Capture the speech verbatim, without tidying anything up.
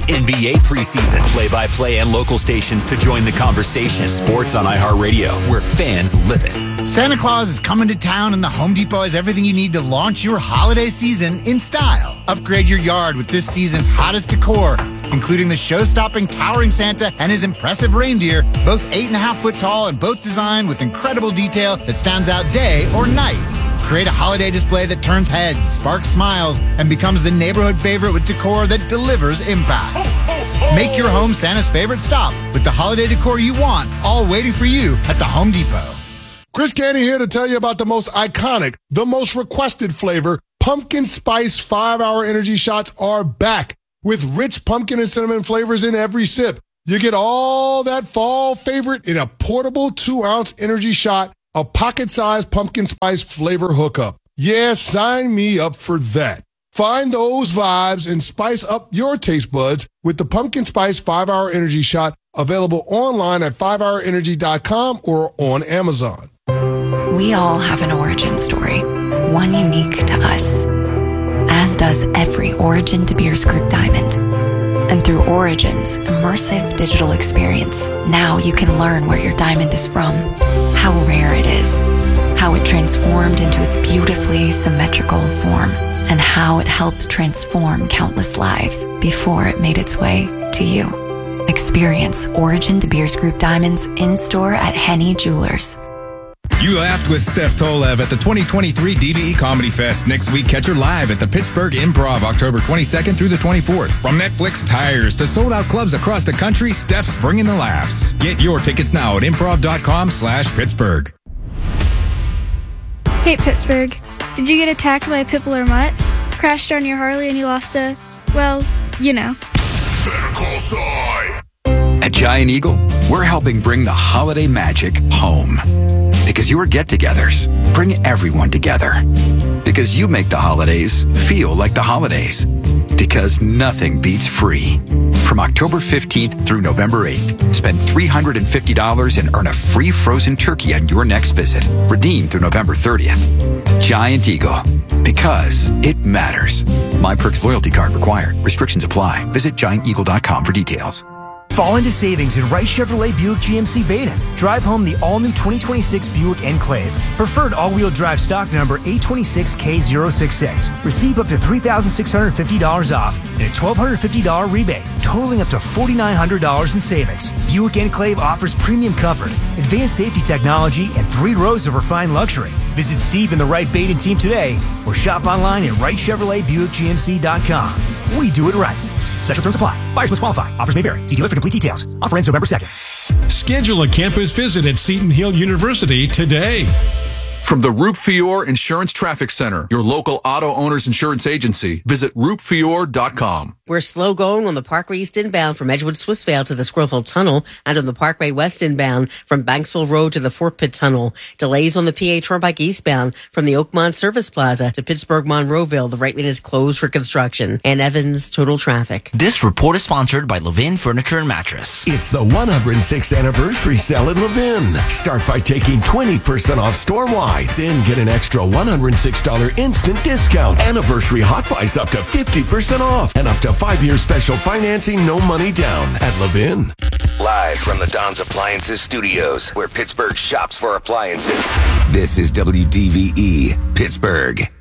N B A preseason, play-by-play and local stations to join the conversation. Sports on iHeartRadio, where fans live it. Santa Claus is coming to town, and the Home Depot has everything you need to launch your holiday season in style. Upgrade your yard with this season's hottest decor, including the show-stopping towering Santa and his impressive reindeer, both eight and a half foot tall and both designed with incredible detail that stands out day or night. Create a holiday display that turns heads, sparks smiles, and becomes the neighborhood favorite with decor that delivers impact. Make your home Santa's favorite stop with the holiday decor you want, all waiting for you at the Home Depot. Chris Canty here to tell you about the most iconic, the most requested flavor. Pumpkin Spice five hour Energy Shots are back with rich pumpkin and cinnamon flavors in every sip. You get all that fall favorite in a portable two ounce energy shot, a pocket-sized pumpkin spice flavor hookup. Yeah, sign me up for that. Find those vibes and spice up your taste buds with the Pumpkin Spice five hour Energy Shot, available online at five hour energy dot com or on Amazon. We all have an origin story, one unique to us, as does every Origin De Beers Group diamond. And through Origin's immersive digital experience, now you can learn where your diamond is from, how rare it is, how it transformed into its beautifully symmetrical form, and how it helped transform countless lives before it made its way to you. Experience Origin De Beers Group diamonds in-store at Henny Jewelers. You laughed with Steph Tolev at the twenty twenty-three D V E Comedy Fest. Next week, catch her live at the Pittsburgh Improv, October twenty-second through the twenty-fourth. From Netflix tires to sold-out clubs across the country, Steph's bringing the laughs. Get your tickets now at improv.com slash Pittsburgh. Hey, Pittsburgh. Did you get attacked by a pitbull or mutt? Crashed on your Harley and you lost a, well, you know. Better call Cy. At Giant Eagle, we're helping bring the holiday magic home. Because your get-togethers bring everyone together. Because you make the holidays feel like the holidays. Because nothing beats free. From October fifteenth through November eighth, spend three hundred fifty dollars and earn a free frozen turkey on your next visit. Redeem through November thirtieth. Giant Eagle. Because it matters. My Perks loyalty card required. Restrictions apply. Visit giant eagle dot com for details. Fall into savings in Wright Chevrolet Buick G M C Baden. Drive home the all-new twenty twenty-six Buick Enclave. Preferred all-wheel drive stock number eight two six K zero six six. Receive up to three thousand six hundred fifty dollars off and a one thousand two hundred fifty dollars rebate, totaling up to four thousand nine hundred dollars in savings. Buick Enclave offers premium comfort, advanced safety technology, and three rows of refined luxury. Visit Steve and the Wright Baden team today or shop online at Wright Chevrolet Buick G M C dot com. We do it right. Special terms apply. Buyers must qualify. Offers may vary. See dealer for complete details. Offer ends November second. Schedule a campus visit at Seton Hill University today. From the Roop Fior Insurance Traffic Center, your local auto owner's insurance agency, visit roop fior dot com. We're slow going on the Parkway East inbound from Edgewood Swissvale to the Squirrel Hill Tunnel, and on the Parkway West inbound from Banksville Road to the Fort Pitt Tunnel. Delays on the P A Turnpike eastbound from the Oakmont Service Plaza to Pittsburgh Monroeville. The right lane is closed for construction. And Evans, total traffic. This report is sponsored by Levin Furniture and Mattress. It's the one hundred sixth anniversary sale at Levin. Start by taking twenty percent off store-wide. Then get an extra one hundred six dollars instant discount. Anniversary Hot Buys up to fifty percent off. And up to five year special financing, no money down at Levin. Live from the Don's Appliances Studios, where Pittsburgh shops for appliances. This is W D V E, Pittsburgh.